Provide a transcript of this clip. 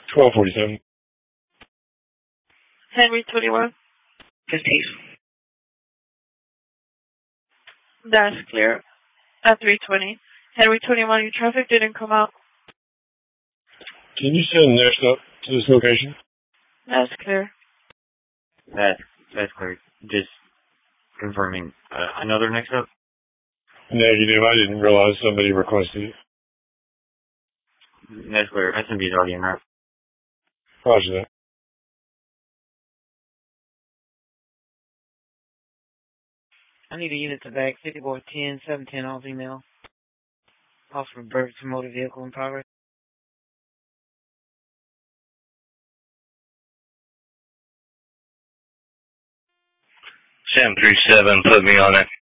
1247. Henry 21. 50. That's clear. At 320. Henry 21, your traffic didn't come out. Can you send next up to this location? That's clear. That's clear. Just confirming. Another next up? Negative. I didn't realize somebody requested it. That's clear. SMB's already in route. Roger that. I need a unit to back 50 board 10, 710 all female. Officer Burton motor vehicle in progress. 737, put me on it.